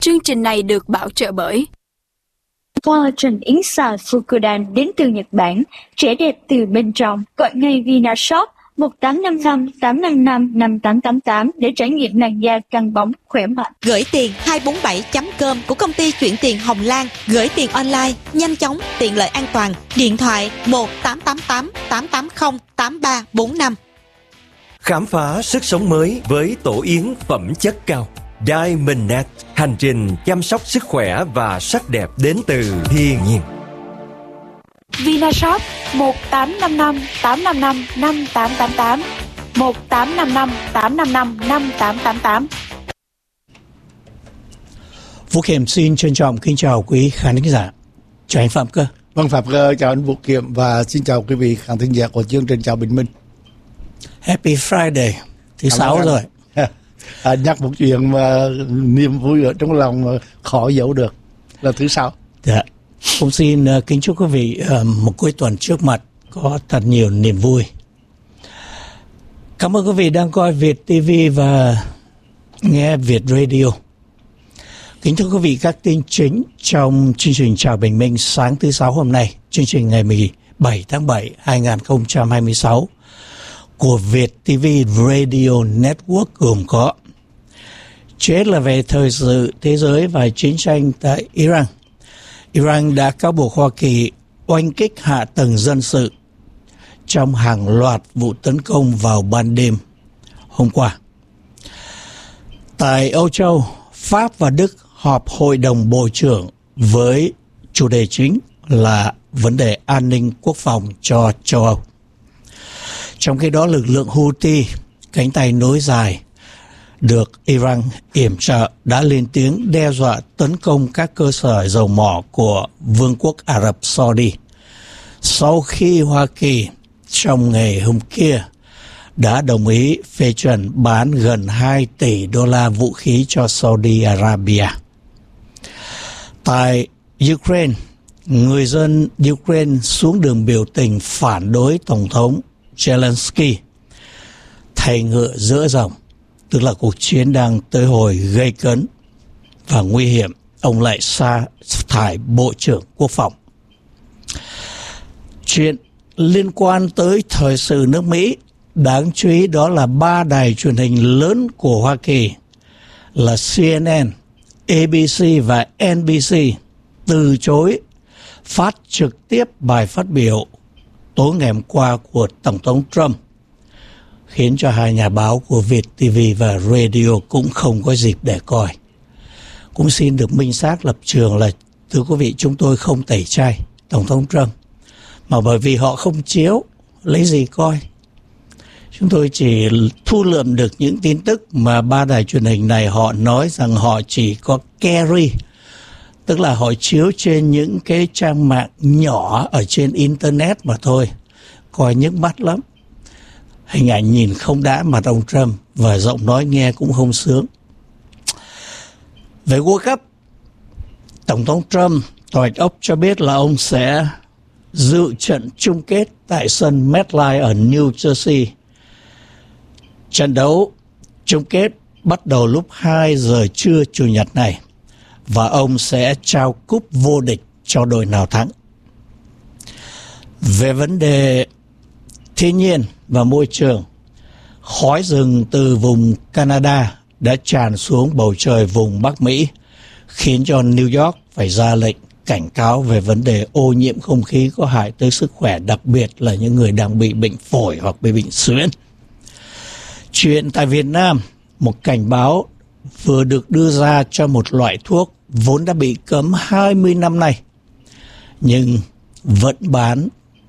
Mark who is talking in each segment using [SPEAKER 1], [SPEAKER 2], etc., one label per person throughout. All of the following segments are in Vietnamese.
[SPEAKER 1] Chương trình này được bảo trợ bởi
[SPEAKER 2] Collagen Inside Fukudan đến từ Nhật Bản, trẻ đẹp từ bên trong. Gọi ngay Vinashop 1855 855 5888 để trải nghiệm làn da căng bóng khỏe mạnh.
[SPEAKER 3] Gửi tiền 247.com của công ty chuyển tiền Hồng Lan. Gửi tiền online, nhanh chóng, tiện lợi, an toàn. Điện thoại 1888 880 8345.
[SPEAKER 4] Khám phá sức sống mới với tổ yến phẩm chất cao Diamond Net. Hành trình chăm sóc sức khỏe và sắc đẹp đến từ thiên nhiên.
[SPEAKER 1] Vinashop 1855 855 5888 1855 855 5888.
[SPEAKER 5] Vũ Kiểm xin trân trọng kính chào quý khán thính giả. Chào anh Phạm Cơ.
[SPEAKER 6] Vâng, Phạm Cơ chào anh Vũ Kiểm và xin chào quý vị khán thính giả của chương trình Chào Bình Minh.
[SPEAKER 5] Happy Friday, thứ sáu rồi.
[SPEAKER 6] Nhắc một chuyện mà niềm vui ở trong lòng mà khó giấu được là thứ sáu.
[SPEAKER 5] Dạ. Cũng xin kính chúc quý vị một cuối tuần trước mặt có thật nhiều niềm vui. Cảm ơn quý vị đang coi Việt TV và nghe Việt Radio. Kính thưa quý vị, các tin chính trong chương trình Chào Bình Minh sáng thứ sáu hôm nay, chương trình ngày 17 tháng 7 2026 của Việt TV Radio Network gồm có: trước là về thời sự thế giới và chiến tranh tại Iran. Iran đã cáo buộc Hoa Kỳ oanh kích hạ tầng dân sự trong hàng loạt vụ tấn công vào ban đêm hôm qua. Tại Âu Châu, Pháp và Đức họp Hội đồng Bộ trưởng với chủ đề chính là vấn đề an ninh quốc phòng cho châu Âu. Trong khi đó, lực lượng Houthi, cánh tay nối dài, được Iran yểm trợ đã lên tiếng đe dọa tấn công các cơ sở dầu mỏ của Vương quốc Ả Rập Saudi sau khi Hoa Kỳ trong ngày hôm kia đã đồng ý phê chuẩn bán gần 2 tỷ đô la vũ khí cho Saudi Arabia. Tại Ukraine, người dân Ukraine xuống đường biểu tình phản đối Tổng thống Zelensky. Thầy ngựa giữa dòng, tức là cuộc chiến đang tới hồi gây cấn và nguy hiểm, ông lại sa thải Bộ trưởng Quốc phòng. Chuyện liên quan tới thời sự nước Mỹ, đáng chú ý đó là 3 đài truyền hình lớn của Hoa Kỳ là CNN, ABC và NBC từ chối phát trực tiếp bài phát biểu tối ngày hôm qua của Tổng thống Trump, khiến cho hai nhà báo của Việt TV và Radio cũng không có dịp để coi. Cũng xin được minh xác lập trường là, thưa quý vị, chúng tôi không tẩy chay Tổng thống Trump, mà bởi vì họ không chiếu, lấy gì coi. Chúng tôi chỉ thu lượm được những tin tức mà 3 đài truyền hình này họ nói rằng họ chỉ có carry, tức là họ chiếu trên những cái trang mạng nhỏ ở trên Internet mà thôi. Coi nhức mắt lắm. Hình ảnh nhìn không đã mặt ông Trump và giọng nói nghe cũng không sướng. Về World Cup, Tổng thống Trump tòa ốc cho biết là ông sẽ dự trận chung kết tại sân MetLife ở New Jersey. Trận đấu chung kết bắt đầu lúc 2 giờ trưa Chủ nhật này và ông sẽ trao cúp vô địch cho đội nào thắng. Về vấn đề thiên nhiên và môi trường, khói rừng từ vùng Canada đã tràn xuống bầu trời vùng Bắc Mỹ, khiến cho New York phải ra lệnh cảnh cáo về vấn đề ô nhiễm không khí có hại tới sức khỏe, đặc biệt là những người đang bị bệnh phổi hoặc bị bệnh suyễn. Chuyện tại Việt Nam, một cảnh báo vừa được đưa ra cho một loại thuốc vốn đã bị cấm 20 năm nay, nhưng vẫn bán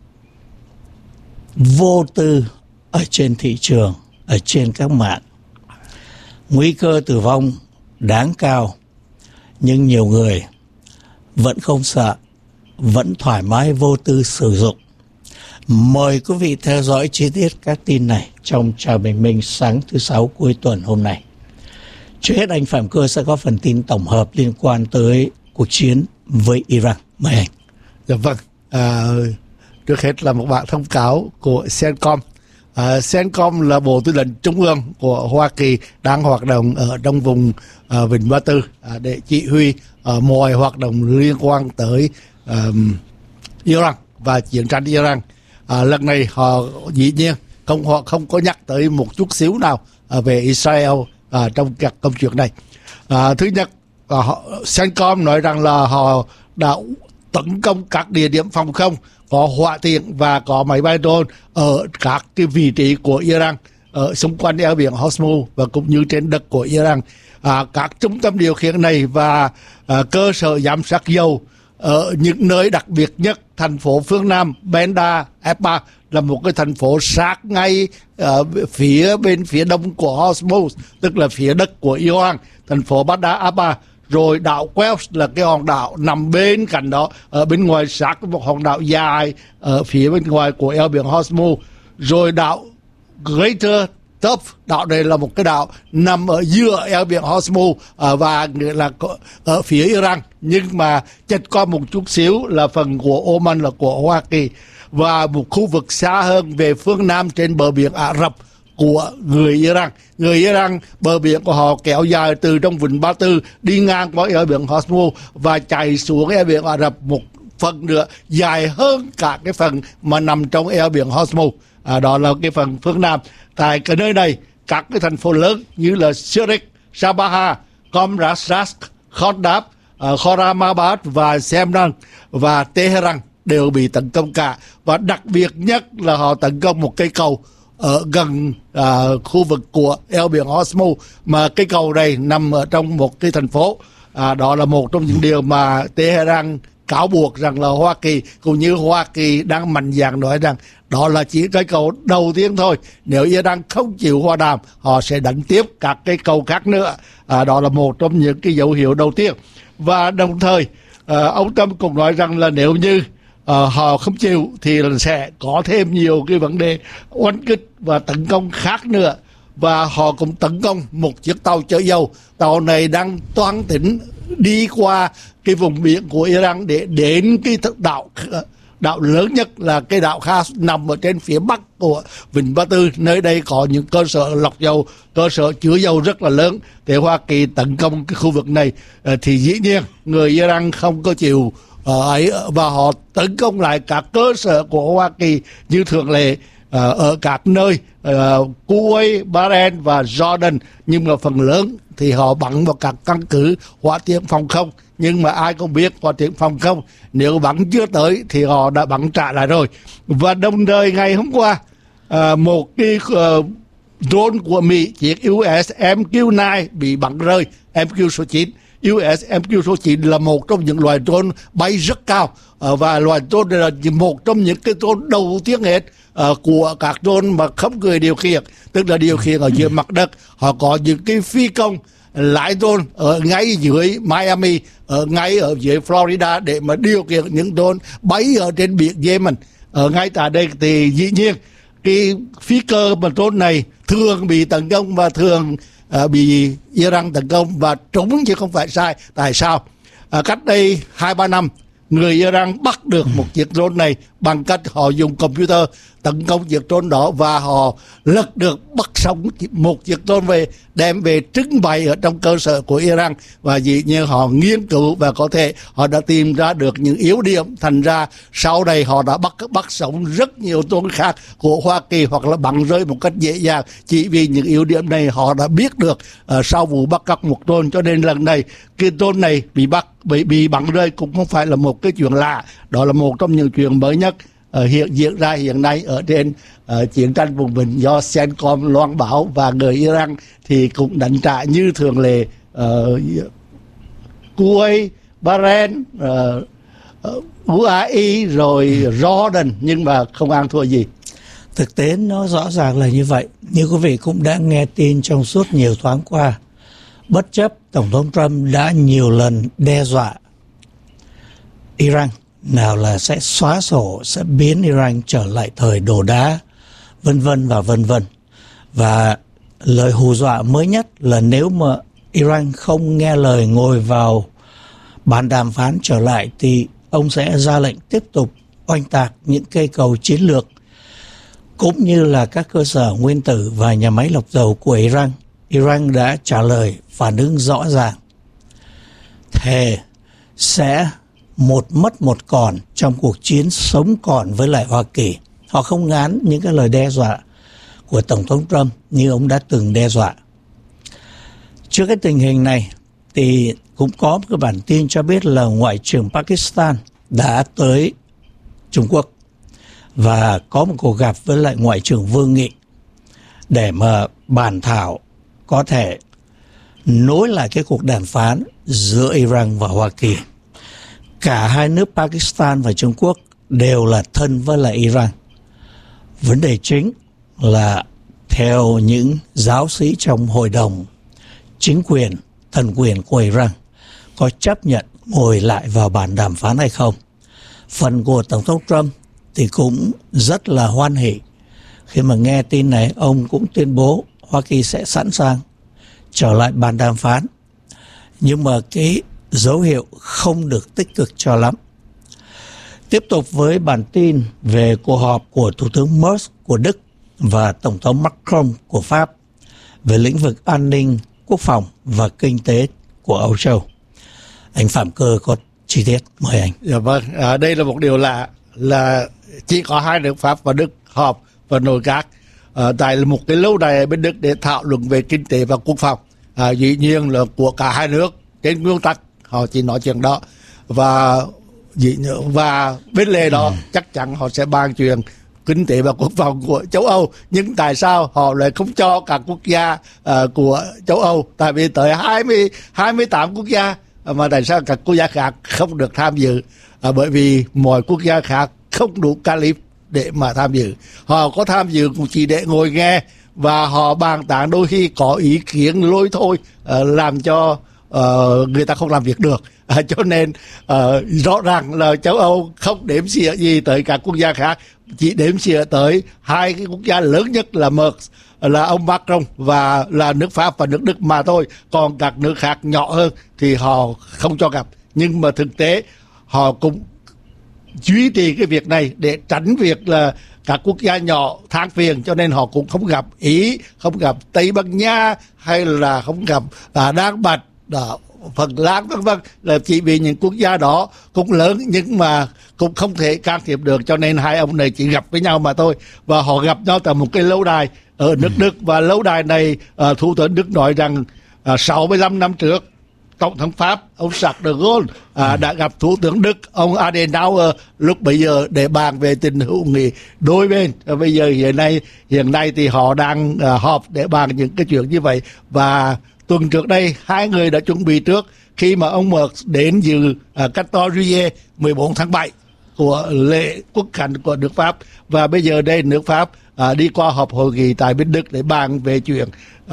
[SPEAKER 5] vô tư ở trên thị trường, ở trên các mạng. Nguy cơ tử vong đáng cao, nhưng nhiều người vẫn không sợ, vẫn thoải mái vô tư sử dụng. Mời quý vị theo dõi chi tiết các tin này trong Chào Bình Minh sáng thứ sáu cuối tuần hôm nay. Trước hết, anh Phạm Cơ sẽ có phần tin tổng hợp liên quan tới cuộc chiến với Iran. Mời anh.
[SPEAKER 6] Dạ vâng. Trước hết là một bản thông cáo của CENTCOM CENTCOM là Bộ Tư lệnh Trung ương của Hoa Kỳ đang hoạt động ở trong vùng Vịnh Ba Tư để chỉ huy mọi hoạt động liên quan tới Iran và chiến tranh Iran. Lần này họ dĩ nhiên họ không có nhắc tới một chút xíu nào về Israel trong các công chuyện này. Thứ nhất, CENTCOM nói rằng là họ đã tấn công các địa điểm phòng không có hỏa tiễn và có máy bay drone ở các cái vị trí của Iran ở xung quanh eo biển Hormuz và cũng như trên đất của Iran. Các trung tâm điều khiển này và cơ sở giám sát dầu ở những nơi đặc biệt nhất, thành phố phương Nam Bandar Abbas là một cái thành phố sát ngay bên phía đông của Hormuz, tức là phía đất của Iran, thành phố Bandar Abbas. Rồi đảo Welsh là cái hòn đảo nằm bên cạnh đó, ở bên ngoài sát một hòn đảo dài ở phía bên ngoài của eo biển Hormuz. Rồi đảo Greater Tuf, đảo này là một cái đảo nằm ở giữa eo biển Hormuz và là ở phía Iran, nhưng mà chật qua một chút xíu là phần của Oman là của Hoa Kỳ, và một khu vực xa hơn về phương Nam trên bờ biển Ả Rập của người Iran. Người Iran, bờ biển của họ kéo dài từ trong vịnh Ba Tư đi ngang qua eo biển Hormuz và chạy xuống eo biển Ả Rập một phần nữa dài hơn cả cái phần mà nằm trong eo biển Hormuz. Đó là cái phần phương Nam. Tại cái nơi này, các cái thành phố lớn như là Zurich, Sabaha, Qom Rasht, Khodab, Khorramabad và Semnan và Tehran đều bị tấn công cả. Và đặc biệt nhất là họ tấn công một cây cầu ở gần khu vực của eo biển Hormuz, mà cây cầu này nằm ở trong một cái thành phố. Đó là một trong những điều mà Tehran cáo buộc rằng là Hoa Kỳ, cũng như Hoa Kỳ đang mạnh dạn nói rằng đó là chỉ cây cầu đầu tiên thôi. Nếu Iran không chịu hòa đàm, họ sẽ đánh tiếp các cây cầu khác nữa. Đó là một trong những cái dấu hiệu đầu tiên. Và đồng thời, ông Trump cũng nói rằng là nếu như họ không chịu thì sẽ có thêm nhiều cái vấn đề oanh kích và tấn công khác nữa. Và họ cũng tấn công một chiếc tàu chở dầu. Tàu này đang toan tính đi qua cái vùng biển của Iran để đến cái đảo lớn nhất là cái đảo Khas nằm ở trên phía bắc của Vịnh Ba Tư. Nơi đây có những cơ sở lọc dầu, cơ sở chứa dầu rất là lớn. Để Hoa Kỳ tấn công cái khu vực này thì dĩ nhiên người Iran không có chịu ấy, và họ tấn công lại các cơ sở của Hoa Kỳ như thường lệ ở các nơi Kuwait, Bahrain và Jordan. Nhưng mà phần lớn thì họ bắn vào các căn cứ hỏa tiễn phòng không. Nhưng mà ai cũng biết hỏa tiễn phòng không nếu bắn chưa tới thì họ đã bắn trả lại rồi. Và đồng thời ngày hôm qua một cái drone của Mỹ, chiếc USS MQ-9 bị bắn rơi. MQ số 9, USS MQ số 9 là một trong những loài drone bay rất cao, và loài drone này là một trong những cái drone đầu tiên hết của các drone mà không người điều khiển, tức là điều khiển ở dưới mặt đất. Họ có những cái phi công lái drone ở ngay dưới Miami, ngay ở dưới Florida để mà điều khiển những drone bay ở trên biển Yemen. Ở ngay tại đây thì dĩ nhiên cái phi cơ mà drone này thường bị tấn công và thường bị Iran tấn công và trúng chứ không phải sai. Tại sao? Cách đây 2-3 năm, người Iran bắt được một chiếc drone này bằng cách họ dùng computer tấn công chiếc drone đó, và họ lật được bắt sống một chiếc drone về, đem về trưng bày ở trong cơ sở của Iran. Và dĩ nhiên họ nghiên cứu và có thể họ đã tìm ra được những yếu điểm, thành ra sau đây họ đã bắt sống rất nhiều drone khác của Hoa Kỳ, hoặc là bắn rơi một cách dễ dàng. Chỉ vì những yếu điểm này họ đã biết được sau vụ bắt cóc một drone. Cho nên lần này cái drone này bị bắn rơi cũng không phải là một cái chuyện lạ. Đó là một trong những chuyện mới nhất diễn ra hiện nay ở trên chiến tranh vùng vịnh do CENTCOM loan báo. Và người Iran thì cũng đánh trả như thường lệ Kuwait, Bahrain, UAE rồi Jordan, nhưng mà không ăn thua gì.
[SPEAKER 5] Thực tế nó rõ ràng là như vậy. Như quý vị cũng đã nghe tin trong suốt nhiều tháng qua, bất chấp Tổng thống Trump đã nhiều lần đe dọa Iran, nào là sẽ xóa sổ, sẽ biến Iran trở lại thời đồ đá, vân vân và vân vân. Và lời hù dọa mới nhất là nếu mà Iran không nghe lời ngồi vào bàn đàm phán trở lại thì ông sẽ ra lệnh tiếp tục oanh tạc những cây cầu chiến lược cũng như là các cơ sở nguyên tử và nhà máy lọc dầu của Iran. Iran đã trả lời phản ứng rõ ràng, thề sẽ một mất một còn trong cuộc chiến sống còn với lại Hoa Kỳ. Họ không ngán những cái lời đe dọa của Tổng thống Trump như ông đã từng đe dọa. Trước cái tình hình này thì cũng có một cái bản tin cho biết là Ngoại trưởng Pakistan đã tới Trung Quốc và có một cuộc gặp với lại Ngoại trưởng Vương Nghị để mà bàn thảo có thể nối lại cái cuộc đàm phán giữa Iran và Hoa Kỳ. Cả hai nước Pakistan và Trung Quốc đều là thân với lại Iran. Vấn đề chính là theo những giáo sĩ trong hội đồng chính quyền, thần quyền của Iran có chấp nhận ngồi lại vào bàn đàm phán hay không. Phần của Tổng thống Trump thì cũng rất là hoan hỉ. Khi mà nghe tin này, ông cũng tuyên bố Hoa Kỳ sẽ sẵn sàng trở lại bàn đàm phán. Nhưng mà cái dấu hiệu không được tích cực cho lắm. Tiếp tục với bản tin về cuộc họp của Thủ tướng Merz của Đức và Tổng thống Macron của Pháp về lĩnh vực an ninh, quốc phòng và kinh tế của Âu Châu. Anh Phạm Cơ có chi tiết, mời anh.
[SPEAKER 6] Dạ vâng, đây là một điều lạ là chỉ có hai nước Pháp và Đức họp và nội các tại một cái lâu đài ở bên Đức để thảo luận về kinh tế và quốc phòng. Dĩ nhiên là của cả hai nước trên nguyên tắc họ chỉ nói chuyện đó, và bên lề đó chắc chắn họ sẽ bàn chuyện kinh tế và quốc phòng của châu Âu. Nhưng tại sao họ lại không cho các quốc gia của châu Âu, tại vì tới 28 quốc gia, mà tại sao các quốc gia khác không được tham dự? Bởi vì mọi quốc gia khác không đủ calip để mà tham dự. Họ có tham dự cũng chỉ để ngồi nghe, và họ bàn tán đôi khi có ý kiến lôi thôi, làm cho người ta không làm việc được. Cho nên rõ ràng là châu Âu không đếm xỉa gì tới các quốc gia khác, chỉ đếm xỉa tới hai cái quốc gia lớn nhất là Merz, là ông Macron và là nước Pháp và nước Đức mà thôi. Còn các nước khác nhỏ hơn thì họ không cho gặp. Nhưng mà thực tế họ cũng duy trì cái việc này để tránh việc là các quốc gia nhỏ than phiền, cho nên họ cũng không gặp Ý, không gặp Tây Ban Nha, hay là không gặp Đan Mạch, Phần Lan vân vân, là chỉ vì những quốc gia đó cũng lớn nhưng mà cũng không thể can thiệp được, cho nên hai ông này chỉ gặp với nhau mà thôi. Và họ gặp nhau tại một cái lâu đài ở nước Đức, và lâu đài này Thủ tướng Đức nói rằng 65 năm trước Tổng thống Pháp ông Charles de Gaulle đã gặp Thủ tướng Đức ông Adenauer lúc bấy giờ để bàn về tình hữu nghị đôi bên. Bây giờ hiện nay thì họ đang họp để bàn những cái chuyện như vậy. Và tuần trước đây hai người đã chuẩn bị trước khi mà ông Merz đến dự 14 juillet 14 tháng 7 của lễ quốc khánh của nước Pháp. Và bây giờ đây nước Pháp đi qua họp hội nghị tại bên Đức để bàn về chuyện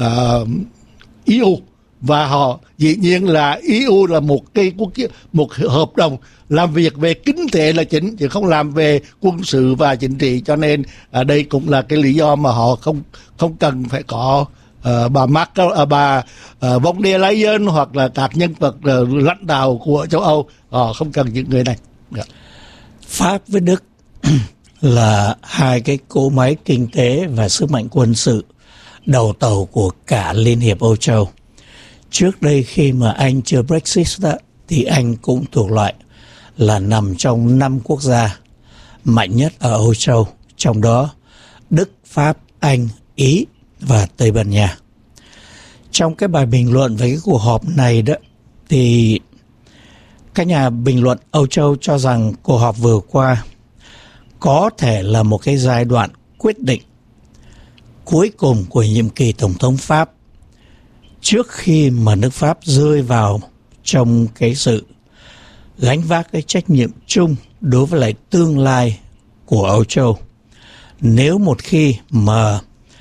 [SPEAKER 6] EU. Và họ dĩ nhiên là EU là một hợp đồng làm việc về kinh tế là chính, chứ không làm về quân sự và chính trị. Cho nên đây cũng là cái lý do mà họ không cần phải có bà von der Leyen hoặc là các nhân vật lãnh đạo của châu Âu. Họ không cần những người này.
[SPEAKER 5] Pháp với Đức là hai cái cỗ máy kinh tế và sức mạnh quân sự đầu tàu của cả Liên hiệp Âu Châu. Trước đây khi mà Anh chưa Brexit đó, thì Anh cũng thuộc loại là nằm trong 5 quốc gia mạnh nhất ở Âu Châu, trong đó Đức, Pháp, Anh, Ý và Tây Ban Nha. Trong cái bài bình luận về cái cuộc họp này đó, thì các nhà bình luận Âu Châu cho rằng cuộc họp vừa qua có thể là một cái giai đoạn quyết định cuối cùng của nhiệm kỳ Tổng thống Pháp, trước khi mà nước Pháp rơi vào trong cái sự gánh vác cái trách nhiệm chung đối với lại tương lai của Âu Châu. Nếu một khi mà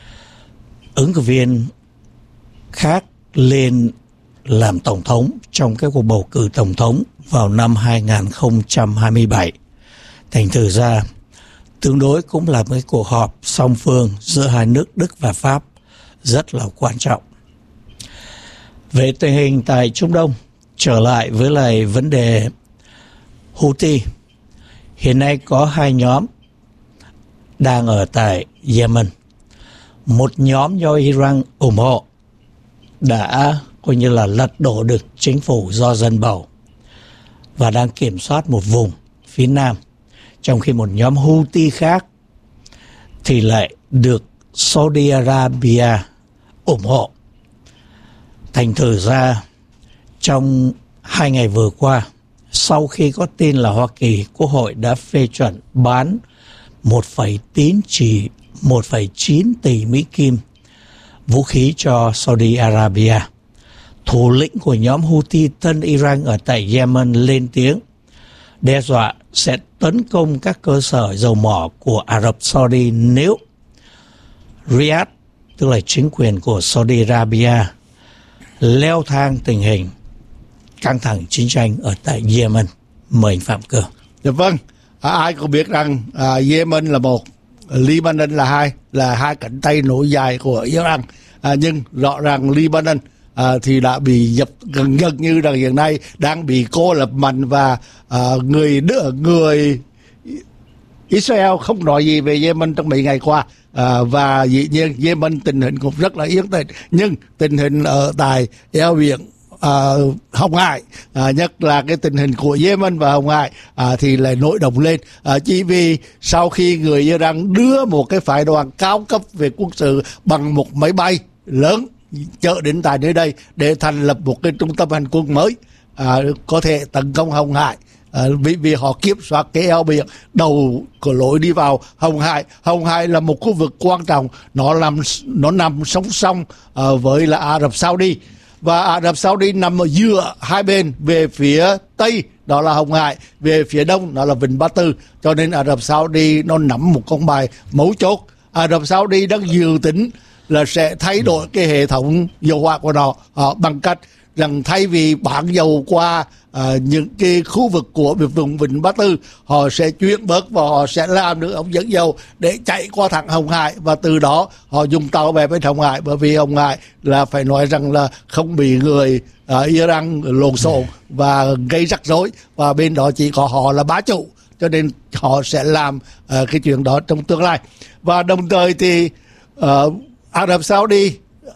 [SPEAKER 5] ứng cử viên khác lên làm tổng thống trong cái cuộc bầu cử tổng thống vào năm 2027, thành thử ra tương đối cũng là một cái cuộc họp song phương giữa hai nước Đức và Pháp rất là quan trọng. Về tình hình tại Trung Đông, trở lại với lại vấn đề Houthi, hiện nay có hai nhóm đang ở tại Yemen. Một nhóm do Iran ủng hộ đã coi như là lật đổ được chính phủ do dân bầu và đang kiểm soát một vùng phía nam, trong khi một nhóm Houthi khác thì lại được Saudi Arabia ủng hộ. Thành thử ra trong 2 ngày vừa qua, sau khi có tin là Hoa Kỳ, Quốc hội đã phê chuẩn bán 1,9 tỷ Mỹ Kim vũ khí cho Saudi Arabia, thủ lĩnh của nhóm Houthi thân Iran ở tại Yemen lên tiếng đe dọa sẽ tấn công các cơ sở dầu mỏ của Ả Rập Saudi nếu Riyadh, tức là chính quyền của Saudi Arabia, leo thang tình hình căng thẳng chiến tranh ở tại Yemen. Mời anh Phạm Cơ.
[SPEAKER 6] Dạ vâng, ai cũng biết rằng Yemen là một, Lebanon là hai cánh tay nối dài của Iran, nhưng rõ ràng Lebanon thì đã bị dập gần như là hiện nay đang bị cô lập mạnh, và người Israel không nói gì về Yemen trong mấy ngày qua, và dĩ nhiên Yemen tình hình cũng rất là yên tĩnh, nhưng tình hình ở tại eo biển Hồng Hải, nhất là cái tình hình của Yemen và Hồng Hải thì lại nổi động lên, chỉ vì sau khi người Iran đưa một cái phái đoàn cao cấp về quân sự bằng một máy bay lớn chở đến tại nơi đây để thành lập một cái trung tâm hành quân mới có thể tấn công Hồng Hải, vì họ kiểm soát cái eo biển đầu của lối đi vào Hồng Hải. Hồng Hải là một khu vực quan trọng, nó nằm song song với là Ả Rập Saudi, và Ả Rập Saudi nằm ở giữa hai bên, về phía tây đó là Hồng Hải, về phía đông đó là Vịnh Ba Tư, cho nên Ả Rập Saudi nó nắm một con bài mấu chốt. Ả Rập Saudi đang dự tính là sẽ thay đổi cái hệ thống dầu hỏa của nó bằng cách rằng thay vì bán dầu qua những cái khu vực của vùng Vịnh Ba Tư, họ sẽ chuyển bớt và họ sẽ làm được ống dẫn dầu để chạy qua thẳng Hồng Hải, và từ đó họ dùng tàu về bên Hồng Hải, bởi vì Hồng Hải là phải nói rằng là không bị người Iran lộn xộn và gây rắc rối, và bên đó chỉ có họ là bá chủ, cho nên họ sẽ làm cái chuyện đó trong tương lai. Và đồng thời thì Ả Rập Saudi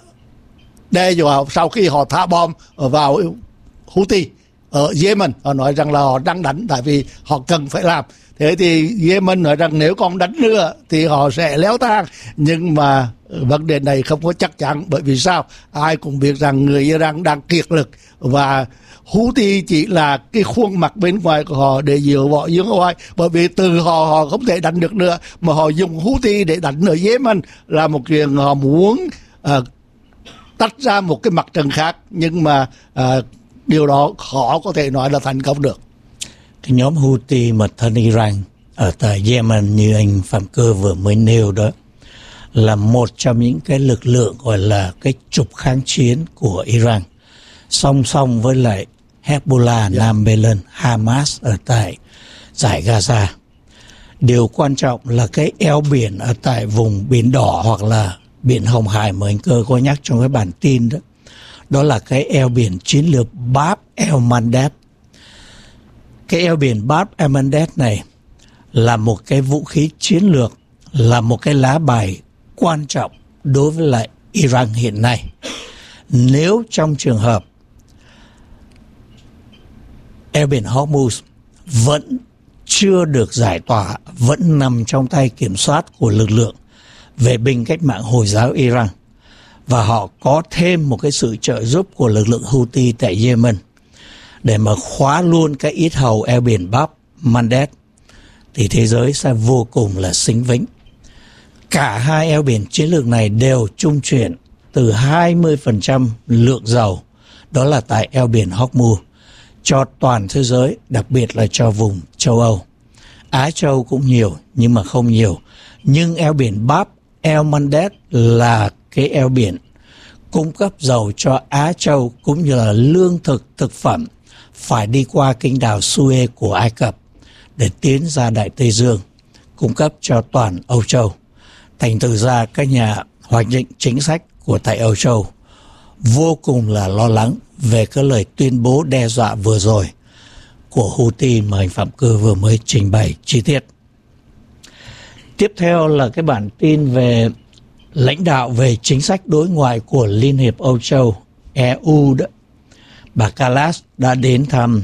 [SPEAKER 6] đe dọa sau khi họ thả bom vào Houthi ở Yemen, họ nói rằng là họ đang đánh tại vì họ cần phải làm. Thế thì Yemen nói rằng nếu còn đánh nữa thì họ sẽ leo thang, nhưng mà vấn đề này không có chắc chắn, bởi vì sao? Ai cũng biết rằng người Iran đang kiệt lực, và Houthi chỉ là cái khuôn mặt bên ngoài của họ để dựa vào dưới ngoài, bởi vì từ họ không thể đánh được nữa, mà họ dùng Houthi để đánh ở Yemen là một chuyện họ muốn tách ra một cái mặt trận khác, nhưng mà điều đó khó có thể nói là thành công được.
[SPEAKER 5] Cái nhóm Houthi mà thân Iran ở tại Yemen như anh Phạm Cơ vừa mới nêu đó là một trong những cái lực lượng gọi là cái trục kháng chiến của Iran, song song với lại Hezbollah, Nam Lebanon, Hamas ở tại giải Gaza. Điều quan trọng là cái eo biển ở tại vùng Biển Đỏ hoặc là Biển Hồng Hải mà anh Cơ có nhắc trong cái bản tin đó, đó là cái eo biển chiến lược Bab el-Mandeb. Cái eo biển Bab el-Mandeb này là một cái vũ khí chiến lược, là một cái lá bài quan trọng đối với lại Iran hiện nay. Nếu trong trường hợp eo biển Hormuz vẫn chưa được giải tỏa, vẫn nằm trong tay kiểm soát của lực lượng vệ binh cách mạng Hồi giáo Iran, và họ có thêm một cái sự trợ giúp của lực lượng Houthi tại Yemen để mà khóa luôn cái yết hầu eo biển Bab el-Mandeb, thì thế giới sẽ vô cùng là xính vĩnh. Cả hai eo biển chiến lược này đều trung chuyển từ 20% lượng dầu, đó là tại eo biển Hormuz, cho toàn thế giới, đặc biệt là cho vùng châu Âu. Á Châu cũng nhiều nhưng mà không nhiều. Nhưng eo biển Bab el-Mandeb là cái eo biển cung cấp dầu cho Á Châu cũng như là lương thực, thực phẩm phải đi qua kênh đào Suez của Ai Cập để tiến ra Đại Tây Dương, cung cấp cho toàn Âu Châu. Thành thử ra các nhà hoạch định chính sách của tại Âu Châu vô cùng là lo lắng về cái lời tuyên bố đe dọa vừa rồi của Houthi mà anh Phạm Cơ vừa mới trình bày chi tiết. Tiếp theo là cái bản tin về lãnh đạo về chính sách đối ngoại của Liên hiệp Âu Châu EU đó. Bà Kallas đã đến thăm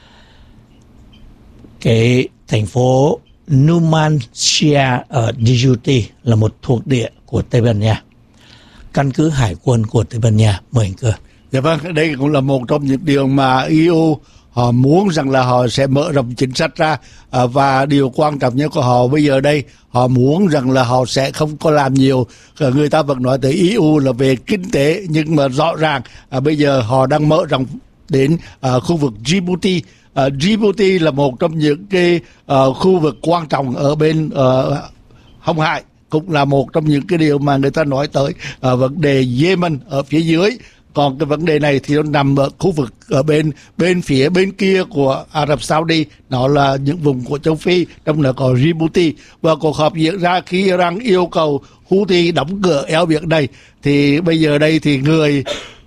[SPEAKER 5] cái thành phố Numancia ở Djibouti, là một thuộc địa của Tây Ban Nha, căn cứ hải quân của Tây Ban Nha. Mời anh Cơ.
[SPEAKER 6] Dạ vâng, đây cũng là một trong những điều mà EU họ muốn rằng là họ sẽ mở rộng chính sách ra, và điều quan trọng nhất của họ bây giờ đây, họ muốn rằng là họ sẽ không có làm nhiều. Người ta vẫn nói tới EU là về kinh tế, nhưng mà rõ ràng bây giờ họ đang mở rộng đến khu vực Djibouti. Djibouti là một trong những cái khu vực quan trọng ở bên Hồng Hải, cũng là một trong những cái điều mà người ta nói tới vấn đề Yemen ở phía dưới. Còn cái vấn đề này thì nó nằm ở khu vực ở bên phía bên kia của Ả Rập Saudi, nó là những vùng của châu Phi, trong đó có Djibouti. Và cuộc họp diễn ra khi Iran yêu cầu Houthi đóng cửa eo biển này, thì bây giờ đây thì người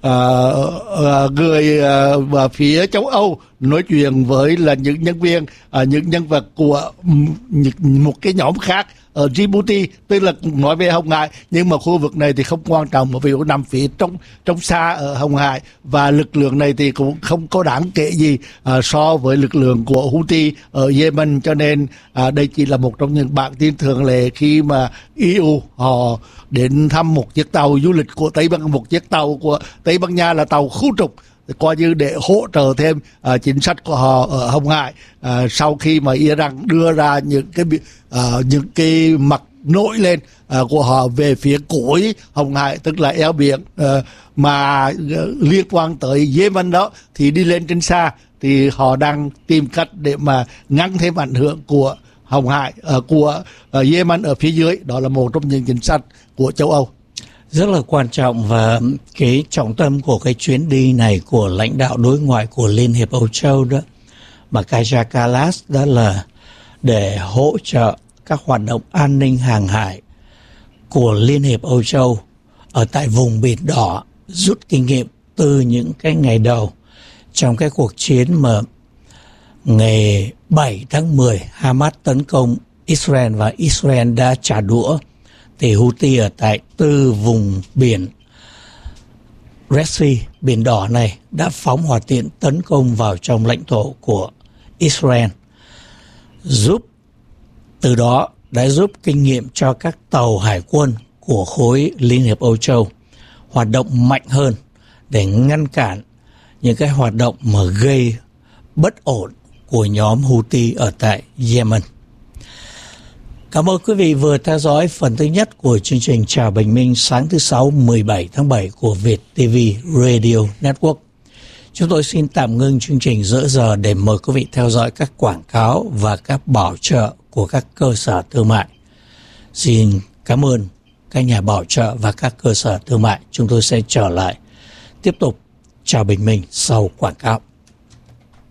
[SPEAKER 6] phía châu Âu nói chuyện với là những nhân viên, những nhân vật của một cái nhóm khác ở Djibouti, tức là nói về Hồng Hải, nhưng mà khu vực này thì không quan trọng bởi vì nó nằm phía trong xa ở Hồng Hải, và lực lượng này thì cũng không có đáng kể gì so với lực lượng của Houthi ở Yemen. Cho nên đây chỉ là một trong những bản tin thường lệ khi mà EU họ đến thăm một chiếc tàu du lịch của Tây Ban Nha, một chiếc tàu của Tây Ban Nha là tàu khu trục, coi như để hỗ trợ thêm chính sách của họ ở Hồng Hải, sau khi mà Iran đưa ra những cái mặt nổi lên của họ về phía cuối Hồng Hải, tức là eo biển mà liên quan tới Yemen đó, thì đi lên trên xa, thì họ đang tìm cách để mà ngăn thêm ảnh hưởng của Hồng Hải, của Yemen ở phía dưới. Đó là một trong những chính sách của châu Âu
[SPEAKER 5] rất là quan trọng. Và cái trọng tâm của cái chuyến đi này của lãnh đạo đối ngoại của Liên hiệp Âu Châu đó, mà Kaja Kallas, đó là để hỗ trợ các hoạt động an ninh hàng hải của Liên hiệp Âu Châu ở tại vùng Biển Đỏ, rút kinh nghiệm từ những cái ngày đầu trong cái cuộc chiến mà ngày 7 tháng 10 Hamas tấn công Israel và Israel đã trả đũa, thì Houthi ở tại từ vùng biển Red Sea, Biển Đỏ này, đã phóng hỏa tiễn tấn công vào trong lãnh thổ của Israel, từ đó đã giúp kinh nghiệm cho các tàu hải quân của khối Liên hiệp Âu Châu hoạt động mạnh hơn để ngăn cản những cái hoạt động mà gây bất ổn của nhóm Houthi ở tại Yemen. Cảm ơn quý vị vừa theo dõi phần thứ nhất của chương trình Chào Bình Minh sáng thứ Sáu 17 tháng 7 của Việt TV Radio Network. Chúng tôi xin tạm ngưng chương trình giữa giờ để mời quý vị theo dõi các quảng cáo và các bảo trợ của các cơ sở thương mại. Xin cảm ơn các nhà bảo trợ và các cơ sở thương mại. Chúng tôi sẽ trở lại tiếp tục Chào Bình Minh sau quảng cáo.